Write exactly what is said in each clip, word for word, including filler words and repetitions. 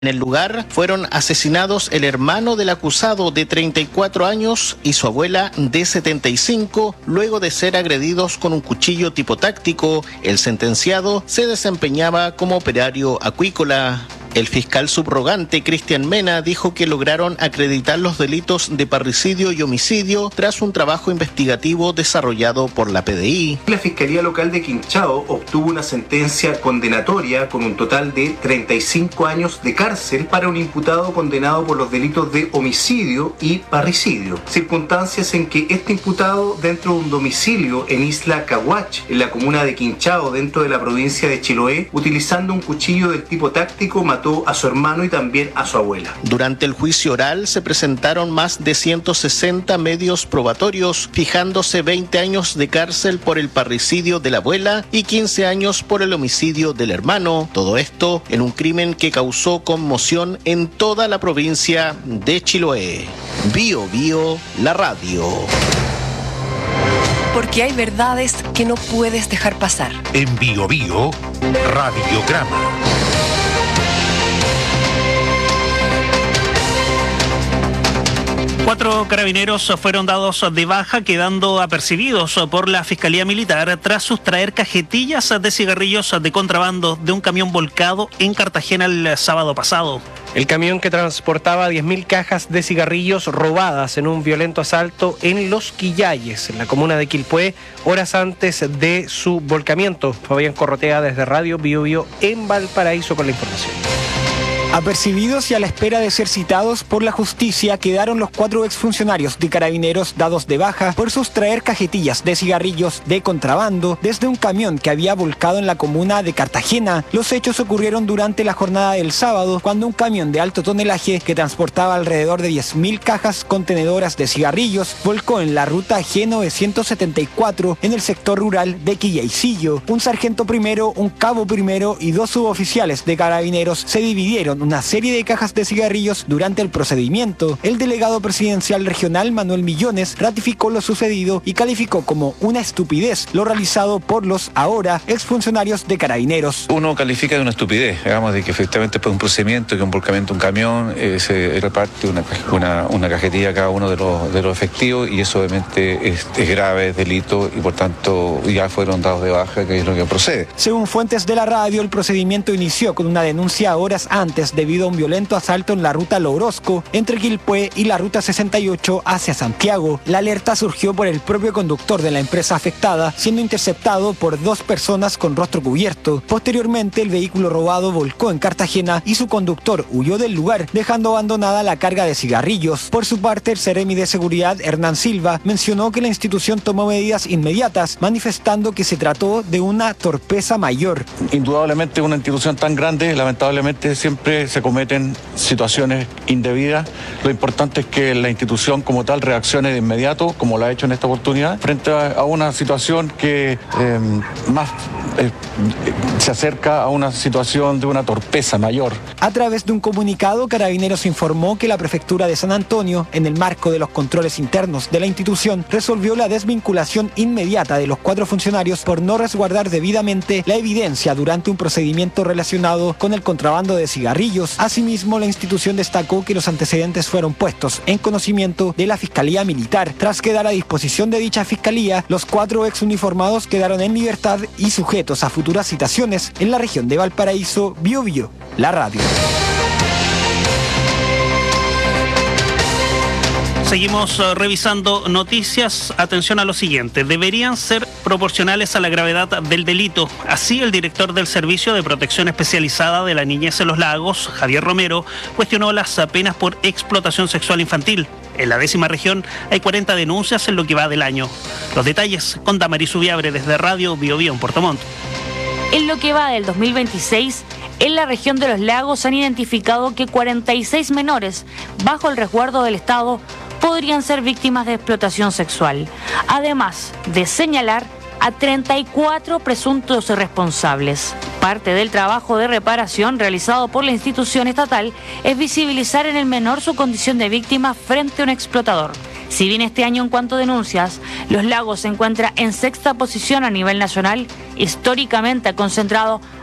En el lugar fueron asesinados el hermano del acusado de treinta y cuatro años y su abuela de setenta y cinco, luego de ser agredidos con un cuchillo tipo táctico. El sentenciado se desempeñaba como operario acuícola. El fiscal subrogante Cristian Mena dijo que lograron acreditar los delitos de parricidio y homicidio tras un trabajo investigativo desarrollado por la P D I. La Fiscalía Local de Quinchao obtuvo una sentencia condenatoria con un total de treinta y cinco años de cárcel para un imputado condenado por los delitos de homicidio y parricidio. Circunstancias en que este imputado, dentro de un domicilio en Isla Caguach, en la comuna de Quinchao, dentro de la provincia de Chiloé, utilizando un cuchillo del tipo táctico, mató a su hermano y también a su abuela. Durante el juicio oral se presentaron más de ciento sesenta medios probatorios, fijándose veinte años de cárcel por el parricidio de la abuela y quince años por el homicidio del hermano. Todo esto en un crimen que causó conmoción en toda la provincia de Chiloé. Bio Bio, la radio. Porque hay verdades que no puedes dejar pasar. En Bio Bio, Radiograma. Cuatro carabineros fueron dados de baja, quedando apercibidos por la Fiscalía Militar tras sustraer cajetillas de cigarrillos de contrabando de un camión volcado en Cartagena el sábado pasado. El camión que transportaba diez mil cajas de cigarrillos robadas en un violento asalto en Los Quillayes, en la comuna de Quilpué, horas antes de su volcamiento. Fabián Corrotea desde Radio Bio Bio en Valparaíso con la información. Apercibidos y a la espera de ser citados por la justicia, quedaron los cuatro exfuncionarios de Carabineros dados de baja por sustraer cajetillas de cigarrillos de contrabando desde un camión que había volcado en la comuna de Cartagena. Los hechos ocurrieron durante la jornada del sábado, cuando un camión de alto tonelaje que transportaba alrededor de diez mil cajas contenedoras de cigarrillos volcó en la ruta G novecientos setenta y cuatro en el sector rural de Quillaycillo. Un sargento primero, un cabo primero y dos suboficiales de Carabineros se dividieron una serie de cajas de cigarrillos durante el procedimiento. El delegado presidencial regional Manuel Millones ratificó lo sucedido y calificó como una estupidez lo realizado por los ahora exfuncionarios de Carabineros. Uno califica de una estupidez, digamos, de que efectivamente fue un procedimiento, que un volcamiento de un camión, eh, se reparte una, una, una cajetilla a cada uno de los, de los efectivos, y eso obviamente es, es grave, es delito, y por tanto ya fueron dados de baja, que es lo que procede. Según fuentes de la radio, el procedimiento inició con una denuncia horas antes debido a un violento asalto en la ruta Lorosco entre Quilpué y la ruta sesenta y ocho hacia Santiago. La alerta surgió por el propio conductor de la empresa afectada, siendo interceptado por dos personas con rostro cubierto. Posteriormente, el vehículo robado volcó en Cartagena y su conductor huyó del lugar, dejando abandonada la carga de cigarrillos. Por su parte, el Seremi de Seguridad, Hernán Silva, mencionó que la institución tomó medidas inmediatas, manifestando que se trató de una torpeza mayor. Indudablemente, una institución tan grande, lamentablemente siempre se cometen situaciones indebidas. Lo importante es que la institución como tal reaccione de inmediato, como lo ha hecho en esta oportunidad, frente a una situación que eh, más eh, se acerca a una situación de una torpeza mayor. A través de un comunicado, Carabineros informó que la Prefectura de San Antonio, en el marco de los controles internos de la institución, resolvió la desvinculación inmediata de los cuatro funcionarios por no resguardar debidamente la evidencia durante un procedimiento relacionado con el contrabando de cigarrillos. Asimismo, la institución destacó que los antecedentes fueron puestos en conocimiento de la Fiscalía Militar. Tras quedar a disposición de dicha fiscalía, los cuatro exuniformados quedaron en libertad y sujetos a futuras citaciones en la región de Valparaíso. Bio Bio, la radio. Seguimos uh, revisando noticias. Atención a lo siguiente. Deberían ser proporcionales a la gravedad del delito. Así, el director del Servicio de Protección Especializada de la Niñez en los Lagos, Javier Romero, cuestionó las penas por explotación sexual infantil. En la décima región hay cuarenta denuncias en lo que va del año. Los detalles con Damaris Subiabre desde Radio Bio Bio en Puerto Montt. En lo que va del dos mil veintiséis, en la región de los Lagos han identificado que cuarenta y seis menores, bajo el resguardo del Estado, podrían ser víctimas de explotación sexual, además de señalar a treinta y cuatro presuntos responsables. Parte del trabajo de reparación realizado por la institución estatal es visibilizar en el menor su condición de víctima frente a un explotador. Si bien este año en cuanto a denuncias, Los Lagos se encuentra en sexta posición a nivel nacional, históricamente ha concentrado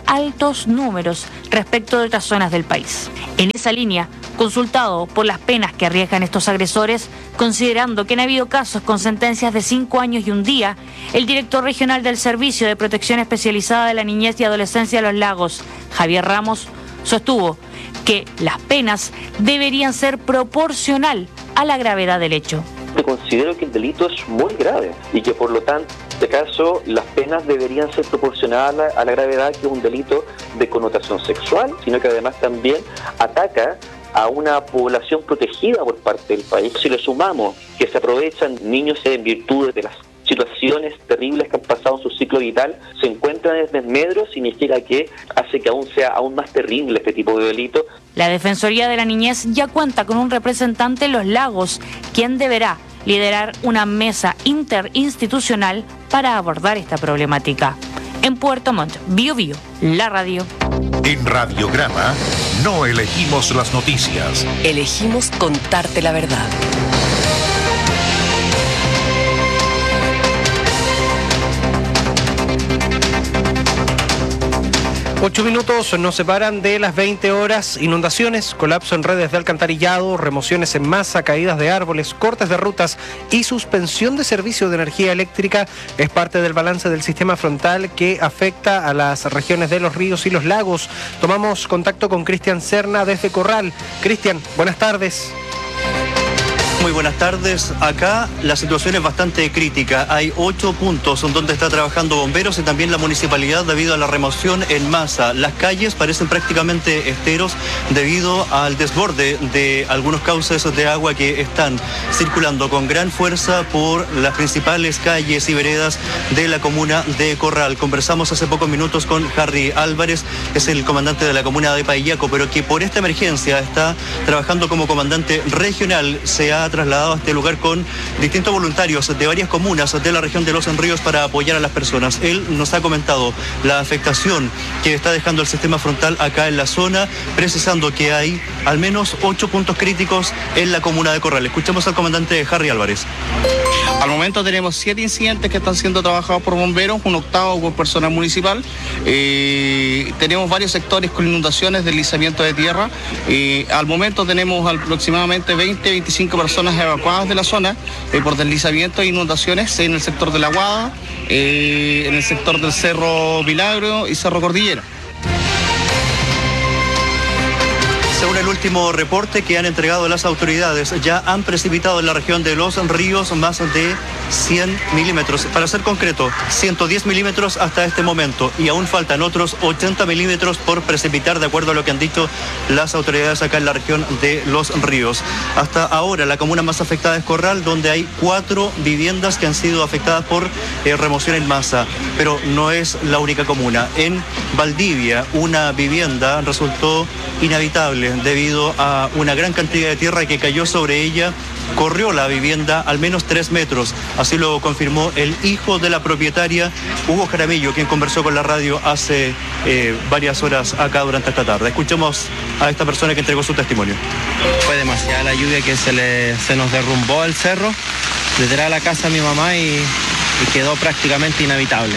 altos números respecto de otras zonas del país. En esa línea, consultado por las penas que arriesgan estos agresores, considerando que han habido casos con sentencias de cinco años y un día, el director regional del Servicio de Protección Especializada de la Niñez y Adolescencia de Los Lagos, Javier Ramos, sostuvo que las penas deberían ser proporcional a la gravedad del hecho. Considero que el delito es muy grave y que por lo tanto, en este caso, las penas deberían ser proporcionadas a la gravedad, que es un delito de connotación sexual, sino que además también ataca a una población protegida por parte del país. Si le sumamos que se aprovechan niños en virtud de las situaciones terribles que han pasado en su ciclo vital, se encuentran en desmedro, significa que hace que aún sea aún más terrible este tipo de delito. La Defensoría de la Niñez ya cuenta con un representante en Los Lagos, quien deberá liderar una mesa interinstitucional para abordar esta problemática. En Puerto Montt, Bio Bio, la radio. En Radiograma no elegimos las noticias. Elegimos contarte la verdad. Ocho minutos nos separan de las veinte horas. Inundaciones, colapso en redes de alcantarillado, remociones en masa, caídas de árboles, cortes de rutas y suspensión de servicio de energía eléctrica es parte del balance del sistema frontal que afecta a las regiones de los ríos y los lagos. Tomamos contacto con Cristian Serna desde Corral. Cristian, buenas tardes. Muy buenas tardes. Acá la situación es bastante crítica. Hay ocho puntos donde está trabajando bomberos y también la municipalidad debido a la remoción en masa. Las calles parecen prácticamente esteros debido al desborde de algunos cauces de agua que están circulando con gran fuerza por las principales calles y veredas de la comuna de Corral. Conversamos hace pocos minutos con Harry Álvarez, es el comandante de la comuna de Paillaco, pero que por esta emergencia está trabajando como comandante regional. Se ha trasladado a este lugar con distintos voluntarios de varias comunas de la región de Los Ríos para apoyar a las personas. Él nos ha comentado la afectación que está dejando el sistema frontal acá en la zona, precisando que hay al menos ocho puntos críticos en la comuna de Corral. Escuchemos al comandante Harry Álvarez. Al momento tenemos siete incidentes que están siendo trabajados por bomberos, un octavo por personal municipal. Eh, tenemos varios sectores con inundaciones, deslizamiento de tierra. Eh, al momento tenemos aproximadamente veinte, veinticinco personas evacuadas de la zona eh, por deslizamiento e inundaciones en el sector de La Guada, eh, en el sector del Cerro Milagro y Cerro Cordillera. Según el último reporte que han entregado las autoridades, ya han precipitado en la región de Los Ríos más de cien milímetros. Para ser concreto, ciento diez milímetros hasta este momento y aún faltan otros ochenta milímetros por precipitar, de acuerdo a lo que han dicho las autoridades acá en la región de Los Ríos. Hasta ahora la comuna más afectada es Corral, donde hay cuatro viviendas que han sido afectadas por eh, remoción en masa, pero no es la única comuna. En Valdivia, una vivienda resultó inhabitable debido a una gran cantidad de tierra que cayó sobre ella. Corrió la vivienda al menos tres metros, así lo confirmó el hijo de la propietaria, Hugo Jaramillo, quien conversó con la radio hace eh, varias horas acá durante esta tarde. Escuchemos a esta persona que entregó su testimonio. Fue demasiada la lluvia que se, le, se nos derrumbó el cerro, detrás de la casa de mi mamá y, y quedó prácticamente inhabitable.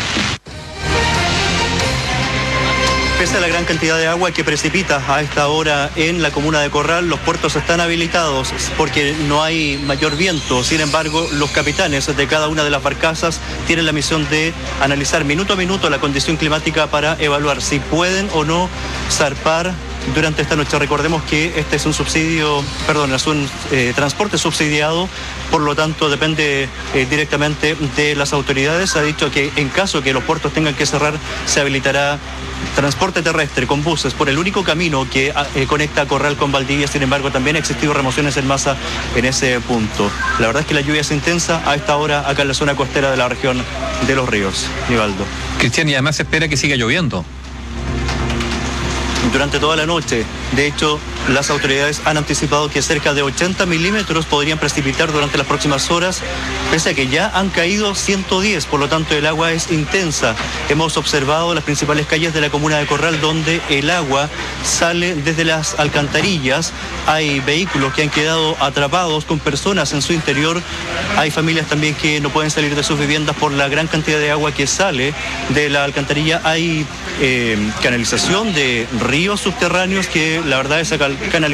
Pese a la gran cantidad de agua que precipita a esta hora en la comuna de Corral, los puertos están habilitados porque no hay mayor viento. Sin embargo, los capitanes de cada una de las barcazas tienen la misión de analizar minuto a minuto la condición climática para evaluar si pueden o no zarpar durante esta noche. Recordemos que este es un subsidio, perdón, es un eh, transporte subsidiado, por lo tanto depende eh, directamente de las autoridades. Ha dicho que en caso que los puertos tengan que cerrar, se habilitará transporte terrestre con buses por el único camino que eh, conecta Corral con Valdivia. Sin embargo, también ha existido remociones en masa en ese punto. La verdad es que la lluvia es intensa a esta hora acá en la zona costera de la región de Los Ríos. Nivaldo. Cristian, y además se espera que siga lloviendo durante toda la noche. De hecho, las autoridades han anticipado que cerca de ochenta milímetros podrían precipitar durante las próximas horas, pese a que ya han caído ciento diez, por lo tanto el agua es intensa. Hemos observado las principales calles de la comuna de Corral donde el agua sale desde las alcantarillas. Hay vehículos que han quedado atrapados con personas en su interior. Hay familias también que no pueden salir de sus viviendas por la gran cantidad de agua que sale de la alcantarilla. Hay eh, canalización de ríos subterráneos que la verdad esa canalización